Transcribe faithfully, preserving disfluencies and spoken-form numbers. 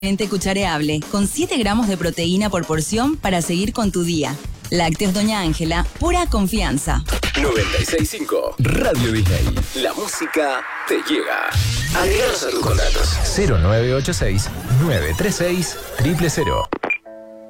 cuchareable, con siete gramos de proteína por porción para seguir con tu día. Lácteos Doña Ángela, pura confianza. noventa y seis punto cinco Radio Disney. La música te llega. Agreganos a tus contactos. cero nueve ocho seis, nueve tres seis, cero cero cero.